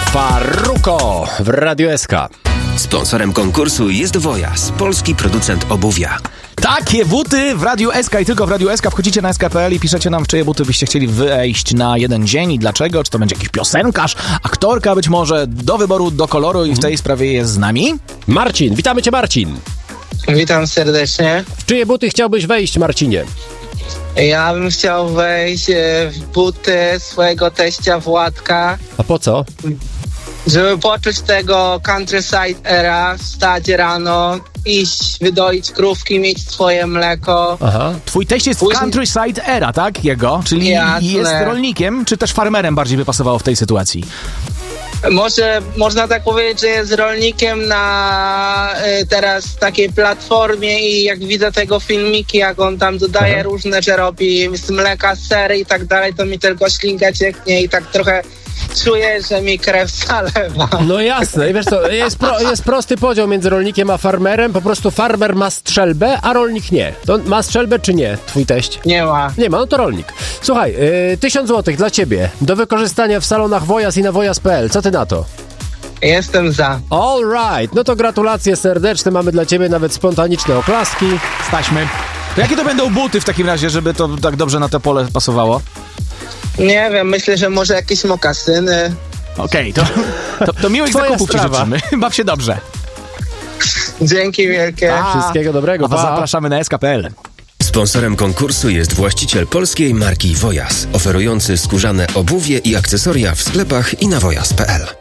Farruko w Radiu SK. Sponsorem konkursu jest Wojas, polski producent obuwia. Takie buty w Radiu SK i tylko w Radiu SK. Wchodzicie na sk.pl i piszecie nam, w czyje buty byście chcieli wejść na jeden dzień i dlaczego. Czy to będzie jakiś piosenkarz, aktorka być może, do wyboru, do koloru i w tej sprawie jest z nami Marcin, witamy cię, Marcin. Witam serdecznie. W czyje buty chciałbyś wejść, Marcinie? Ja bym chciał wejść w buty swojego teścia Władka, A po co? żeby poczuć tego countryside era, wstać rano, iść, wydoić krówki, mieć swoje mleko. Aha. Twój teść jest Później- countryside era, tak? Jego? Czyli Jasne. jest rolnikiem, czy też farmerem bardziej by pasowało w tej sytuacji? Może można tak powiedzieć, że jest rolnikiem na teraz takiej platformie i jak widzę tego filmiki, jak on tam dodaje różne, że robi z mleka sery i tak dalej, to mi tylko ślinka cieknie i tak trochę czuję, że mi krew zalewa. No jasne, i wiesz co, jest prosty podział między rolnikiem a farmerem, po prostu farmer ma strzelbę, a rolnik nie. To ma strzelbę czy nie, twój teść? Nie ma. Nie ma, no to rolnik. Słuchaj, 1000 złotych dla ciebie, do wykorzystania w salonach Wojas i na wojas.pl. Co ty na to? Jestem za. All right, no to gratulacje serdeczne, mamy dla ciebie nawet spontaniczne oklaski. Staśmy. To jakie to będą buty w takim razie, żeby to tak dobrze na to pole pasowało? Nie wiem, myślę, że może jakieś mokasyny. Okej, to miłych Twoja zakupów ci sprawa. życzymy. Baw się dobrze. Dzięki wielkie. Wszystkiego dobrego, A was pa. zapraszamy na sk.pl. Sponsorem konkursu jest właściciel polskiej marki Wojas, oferujący skórzane obuwie i akcesoria w sklepach i na wojas.pl.